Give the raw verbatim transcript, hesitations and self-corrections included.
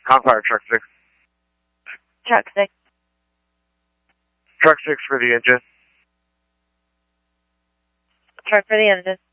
Conquire truck six. Truck six. Truck six for the engine. Truck for the engine.